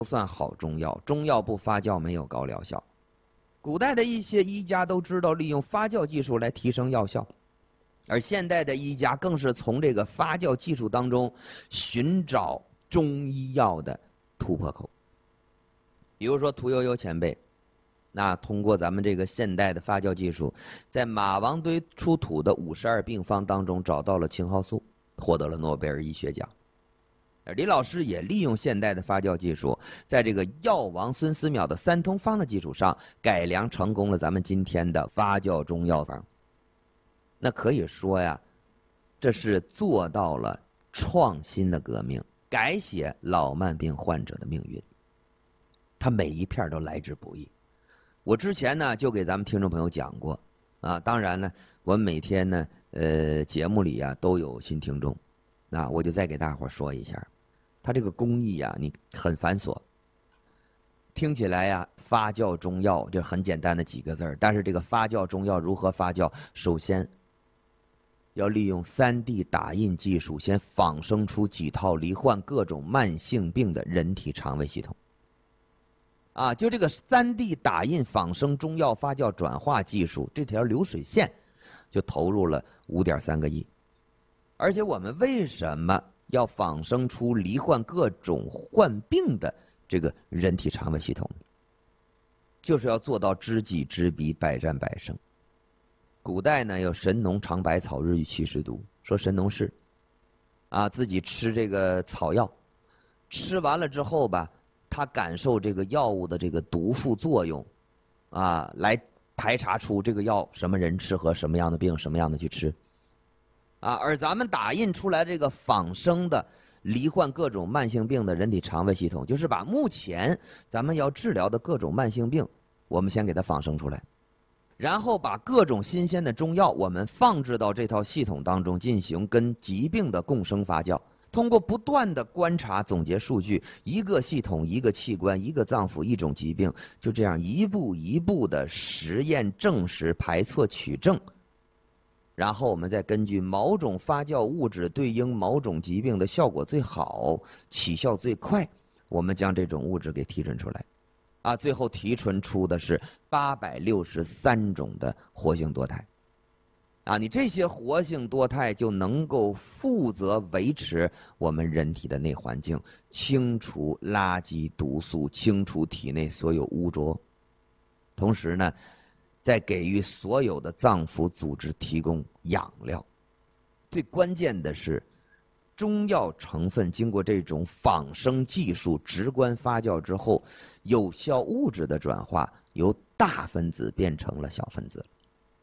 不算好中药，中药不发酵没有高疗效。古代的一些医家都知道利用发酵技术来提升药效，而现代的医家更是从这个发酵技术当中寻找中医药的突破口。比如说屠呦呦前辈，那通过咱们这个现代的发酵技术，在马王堆出土的52病方当中找到了青蒿素，获得了诺贝尔医学奖。李老师也利用现代的发酵技术，在这个药王孙思邈的3通方的基础上，改良成功了咱们今天的发酵中药方。那可以说呀，这是做到了创新的革命，改写老慢病患者的命运。它每一片都来之不易。我之前呢就给咱们听众朋友讲过啊，当然呢，我们每天呢节目里啊都有新听众，那我就再给大伙说一下，它这个工艺呀，你很繁琐。听起来呀，发酵中药这很简单的几个字儿，但是这个发酵中药如何发酵？首先要利用3D 打印技术，先仿生出几套罹患各种慢性病的人体肠胃系统。啊，就这个3D 打印仿生中药发酵转化技术，这条流水线就投入了5.3个亿。而且我们为什么要仿生出罹患各种患病的这个人体肠胃系统？就是要做到知己知彼，百战百胜。古代呢有神农尝百草，日遇其实毒，说神农氏啊自己吃这个草药，吃完了之后吧，他感受这个药物的这个毒副作用，啊，来排查出这个药什么人适合什么样的病，什么样的去吃，啊，而咱们打印出来这个仿生的罹患各种慢性病的人体肠胃系统，就是把目前咱们要治疗的各种慢性病，我们先给它仿生出来，然后把各种新鲜的中药我们放置到这套系统当中，进行跟疾病的共生发酵。通过不断的观察总结数据，一个系统一个器官一个脏腑一种疾病，就这样一步一步的实验证实排错取证，然后我们再根据某种发酵物质对应某种疾病的效果最好起效最快，我们将这种物质给提纯出来，啊，最后提纯出的是863种的活性多肽。啊，你这些活性多肽就能够负责维持我们人体的内环境，清除垃圾毒素，清除体内所有污浊，同时呢，再给予所有的脏腑组织提供养料。最关键的是，中药成分经过这种仿生技术直观发酵之后，有效物质的转化由大分子变成了小分子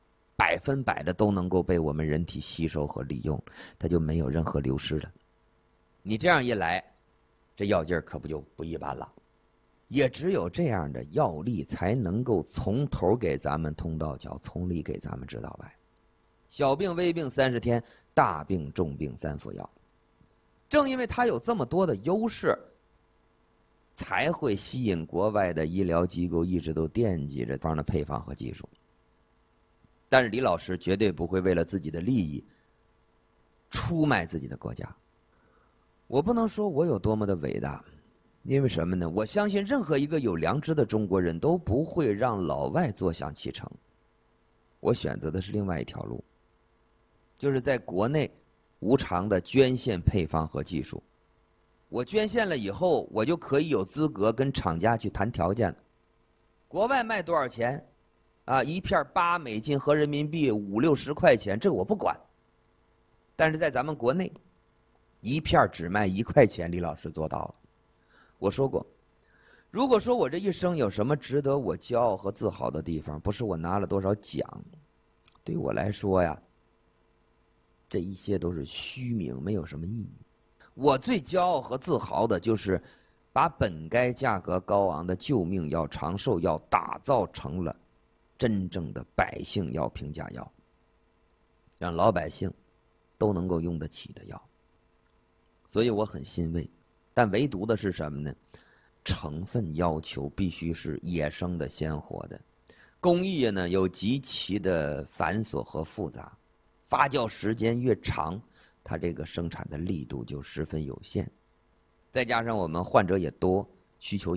，100%的都能够被我们人体吸收和利用，它就没有任何流失了。你这样一来，这药劲儿可不就不一般了。也只有这样的药力，才能够从头给咱们通到脚，从里给咱们治到外。小病微病30天，大病重病3服药。正因为它有这么多的优势，才会吸引国外的医疗机构一直都惦记着这方的配方和技术。但是李老师绝对不会为了自己的利益出卖自己的国家。我不能说我有多么的伟大，因为什么呢？我相信任何一个有良知的中国人都不会让老外坐享其成。我选择的是另外一条路，就是在国内无偿的捐献配方和技术。我捐献了以后，我就可以有资格跟厂家去谈条件了。国外卖多少钱？啊，一片8美金合人民币5、60块钱，这个我不管。但是在咱们国内，一片只卖1块钱，李老师做到了。我说过，如果说我这一生有什么值得我骄傲和自豪的地方，不是我拿了多少奖，对我来说呀，这一些都是虚名，没有什么意义。我最骄傲和自豪的就是把本该价格高昂的救命药、长寿药打造成了真正的百姓药、平价药，让老百姓都能够用得起的药。所以我很欣慰，但唯独的是什么呢？成分要求必须是野生的、鲜活的，工艺呢又极其的繁琐和复杂，发酵时间越长，它这个生产的力度就十分有限。再加上我们患者也多需求